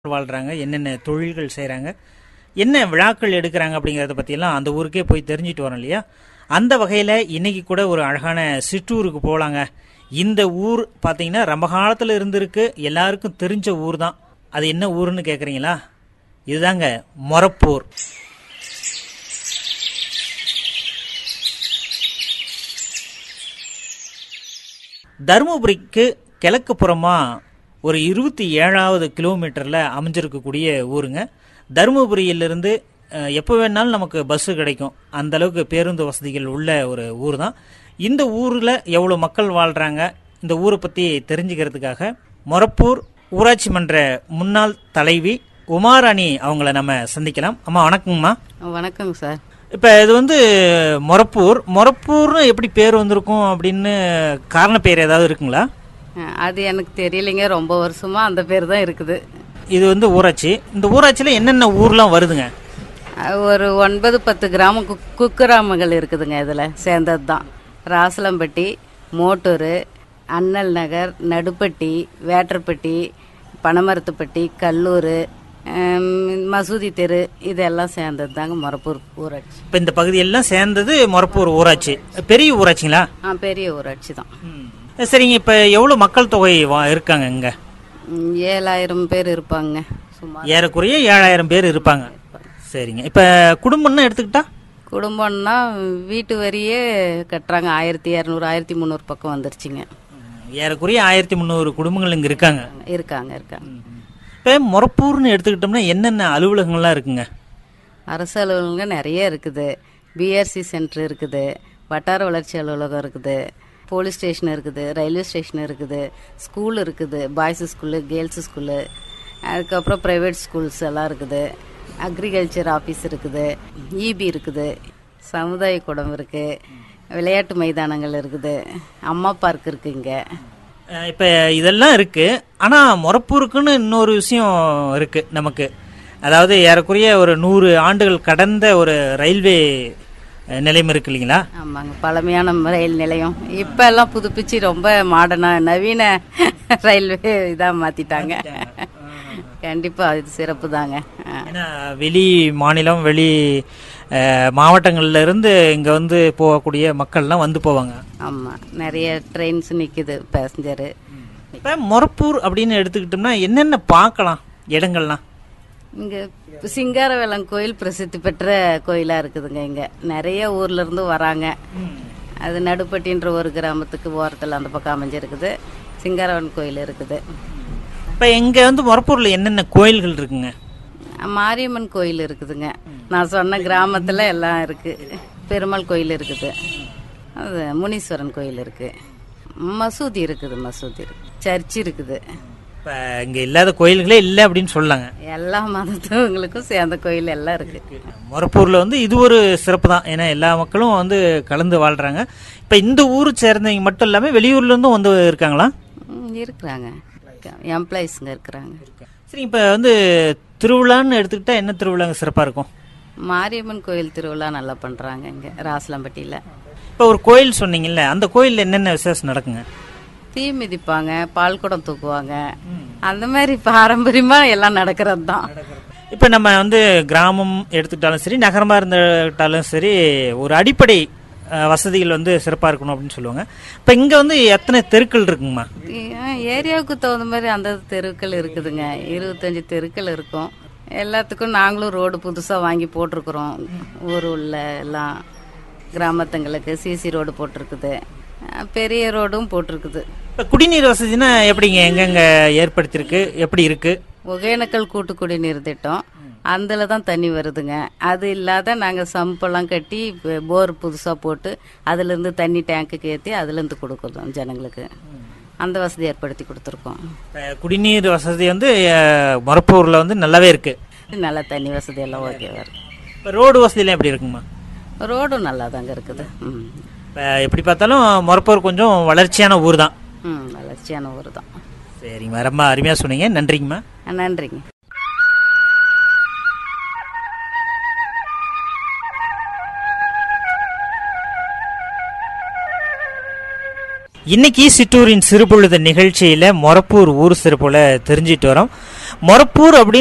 வாழ்கிறாங்க, என்னென்ன தொழில்கள் செய்கிறாங்க, என்ன விழாக்கள் எடுக்கிறாங்க அப்படிங்கிறத பற்றியெல்லாம் அந்த ஊருக்கே போய் தெரிஞ்சுட்டு வரோம் இல்லையா. அந்த வகையில் இன்றைக்கி கூட ஒரு அழகான சிற்றூருக்கு போகலாங்க. இந்த ஊர் பார்த்திங்கன்னா ரொம்ப காலத்தில் இருந்திருக்கு, எல்லாருக்கும் தெரிஞ்ச ஊர் தான். அது என்ன ஊருன்னு கேட்குறீங்களா? இதுதாங்க மொரப்பூர். தருமபுரிக்கு கிழக்கு புறமாக ஒரு 27வது கிலோமீட்டரில் அமைஞ்சிருக்கக்கூடிய ஊருங்க. தருமபுரியிலிருந்து எப்போ வேணாலும் நமக்கு பஸ்ஸு கிடைக்கும், அந்த அளவுக்கு பேருந்து வசதிகள் உள்ள ஒரு ஊர் தான். இந்த ஊரில் எவ்வளோ மக்கள் வாழ்கிறாங்க, இந்த ஊரை பற்றி தெரிஞ்சுக்கிறதுக்காக மொரப்பூர் ஊராட்சி மன்ற முன்னாள் தலைவி உமாராணி அவங்கள நம்ம சந்திக்கலாம். அம்மா வணக்கங்கம்மா. வணக்கங்க சார். இப்போ இது வந்து மொரப்பூர்னு எப்படி பேர் வந்திருக்கும் அப்படின்னு காரண பேர் ஏதாவது இருக்குங்களா? அது எனக்கு தெரியலைங்க, ரொம்ப வருஷமா அந்த பேர் தான் இருக்குது. இது வந்து ஊராட்சி. இந்த ஊராட்சியில் என்னென்ன ஊர்லாம் வருதுங்க? ஒரு 9-10 கிராமம் குக்கிராமங்கள் இருக்குதுங்க. இதில் சேர்ந்தது தான் ராசலம்பட்டி, மோட்டூர், அண்ணல் நகர், நடுப்பட்டி, வேட்டர்பட்டி, பனமரத்துப்பட்டி, கல்லூர், மசூதி தெரு, இதெல்லாம் சேர்ந்தது தாங்க மொரப்பூர் ஊராட்சி. இப்போ இந்த பகுதியெல்லாம் சேர்ந்தது மொரப்பூர் ஊராட்சி. பெரிய ஊராட்சிங்களா? பெரிய ஊராட்சி தான். சரிங்க. இப்போ எவ்வளோ மக்கள் தொகை இருக்காங்க இங்கே? 7000 பேர் இருப்பாங்க. சுமார் ஏறக்குறைய 7000 பேர் இருப்பாங்க. சரிங்க. இப்போ குடும்பம்னு எடுத்துக்கிட்டா? குடும்பம்னா வீட்டு வரியே கட்டுறாங்க. 1200 1300 பக்கம் வந்துருச்சுங்க. ஏறக்குறைய 1300 குடும்பங்கள் இங்கே இருக்காங்க. இருக்காங்க. இப்போ மொரப்பூர்னு எடுத்துக்கிட்டோம்னா என்னென்ன அலுவலகங்கள்லாம் இருக்குங்க? அரசு அலுவலகங்கள் நிறைய இருக்குது. பிஆர்சி சென்டர் இருக்குது, வட்டார வளர்ச்சி அலுவலகம் இருக்குது, போலீஸ் ஸ்டேஷன் இருக்குது, ரயில்வே ஸ்டேஷன் இருக்குது, ஸ்கூல் இருக்குது, பாய்ஸ் ஸ்கூலு, கேர்ள்ஸ் ஸ்கூலு, அதுக்கப்புறம் ப்ரைவேட் ஸ்கூல்ஸ் எல்லாம் இருக்குது, அக்ரிகல்ச்சர் ஆஃபீஸ் இருக்குது, இபி இருக்குது, சமுதாய கூடம் இருக்குது, விளையாட்டு மைதானங்கள் இருக்குது, அம்மா பார்க் இருக்குது இங்கே. இப்போ இதெல்லாம் இருக்குது. ஆனால் மொரப்பூருக்குன்னு இன்னொரு விஷயம் இருக்குது நமக்கு. அதாவது ஏறக்குறைய ஒரு 100 ஆண்டுகள் கடந்த ஒரு ரயில்வே நிலையம் இருக்கு இல்லைங்களா? ஆமாங்க, பழமையான ரயில் நிலையம். இப்போ எல்லாம் புதுப்பிச்சு ரொம்ப மாடர்னாக நவீன ரயில்வே இதாக மாற்றிட்டாங்க. கண்டிப்பாக இது சிறப்பு தாங்க. ஏன்னா வெளி மாநிலம், வெளி மாவட்டங்கள்ல இருந்து இங்கே வந்து போகக்கூடிய மக்கள்லாம் வந்து போவாங்க. ஆமாம், நிறைய ட்ரெயின்ஸ் நிற்குது, பேசஞ்சரு. இப்போ மொரப்பூர் அப்படின்னு எடுத்துக்கிட்டோம்னா என்னென்ன பார்க்கலாம் இடங்கள்லாம்? இங்கே சிங்காரவேலன் கோயில் பிரசித்தி பெற்ற கோயிலாக இருக்குதுங்க. இங்கே நிறைய ஊர்லேருந்து வராங்க. அது நடுப்பட்டின்ற ஒரு கிராமத்துக்கு ஓரத்தில் அந்த பக்கம் அமைஞ்சிருக்குது. சிங்காரவேலன் கோயில் இருக்குது. இப்போ இங்கே வந்து மொரப்பூரில் என்னென்ன கோயில்கள் இருக்குங்க? மாரியம்மன் கோயில் இருக்குதுங்க. நான் சொன்ன கிராமத்தில் எல்லாம் இருக்குது. பெருமாள் கோயில் இருக்குது, அது முனீஸ்வரன் கோயில் இருக்குது, மசூதி இருக்குது, சர்ச் இருக்குது. இப்போ இங்கே இல்லாத கோயில்களே இல்லை அப்படின்னு சொல்லலாங்க. எல்லா மதத்தவங்களுக்கும் சேர்ந்த கோயில் எல்லாம் இருக்குது. மொரப்பூரில் வந்து இது ஒரு சிறப்பு தான். ஏன்னா எல்லா மக்களும் வந்து கலந்து வாழ்கிறாங்க. இப்போ இந்த ஊரை சேர்ந்தவங்க மட்டும் இல்லாமல் வெளியூர்லேருந்தும் வந்து இருக்காங்களா? இருக்கிறாங்க, எம்ப்ளாயிஸுங்க இருக்கிறாங்க. சரி. இப்போ வந்து திருவிழான்னு எடுத்துக்கிட்டால் என்ன திருவிழாங்க சிறப்பாக இருக்கும்? மாரியம்மன் கோயில் திருவிழா நல்லா பண்ணுறாங்க இங்கே ராசலம்பட்டியில். இப்போ ஒரு கோயில் சொன்னீங்கல்ல, அந்த கோயிலில் என்னென்ன விசேஷம் நடக்குங்க? தீ மிதிப்பாங்க, பால் குடம் தூக்குவாங்க, அந்த மாதிரி பாரம்பரியமாக எல்லாம் நடக்கிறது தான். இப்போ நம்ம வந்து கிராமம் எடுத்துக்கிட்டாலும் சரி, நகரமாக இருந்துட்டாலும் சரி, ஒரு அடிப்படை வசதிகள் வந்து சிறப்பாக இருக்கணும் அப்படின்னு சொல்லுவாங்க. இப்போ இங்கே வந்து எத்தனை தெருக்கள் இருக்குங்கம்மா? ஏரியாவுக்கு தகுந்த மாதிரி அந்த தெருக்கள் இருக்குதுங்க. 25 தெருக்கள் இருக்கும். எல்லாத்துக்கும் நாங்களும் ரோடு புதுசாக வாங்கி போட்டிருக்குறோம். ஊர் உள்ள எல்லாம் கிராமத்துங்களுக்கு சிசி ரோடு போட்டிருக்குது, பெரிய ரோடும் போட்டிருக்குது. இப்போ குடிநீர் வசதினா எப்படிங்க, எங்கெங்கே ஏற்படுத்தியிருக்கு, எப்படி இருக்குது? ஒகேனக்கல் கூட்டு குடிநீர் திட்டம், அதில் தான் தண்ணி வருதுங்க. அது இல்லாத நாங்கள் சம்பெல்லாம் கட்டி போர் புதுசாக போட்டு அதுலேருந்து தண்ணி டேங்க்குக்கு ஏற்றி அதுலேருந்து கொடுக்குறோம் ஜனங்களுக்கு. அந்த வசதி ஏற்படுத்தி கொடுத்துருக்கோம். குடிநீர் வசதி வந்து மொரப்பூரில் வந்து நல்லாவே இருக்குது. நல்லா தண்ணி வசதி எல்லாம் ஓகேவா இருக்குது. இப்போ ரோடு வசதியெல்லாம் எப்படி இருக்குங்கம்மா? ரோடும் நல்லா தாங்க இருக்குது. இப்போ எப்படி பார்த்தாலும் மொரப்பூர் கொஞ்சம் வளர்ச்சியான ஊர் தான். வளர்ச்சியான ஊர் தான். சரிங்கம்மா, ரொம்ப அருமையாக சொன்னீங்க. நன்றிங்கம்மா. நன்றிங்க. இன்னைக்கு சிற்றூரின் சிறுபொழுது நிகழ்ச்சியில் மொரப்பூர் ஊர் சிறப்புல தெரிஞ்சிட்டு வரோம். மொரப்பூர் அப்படின்னு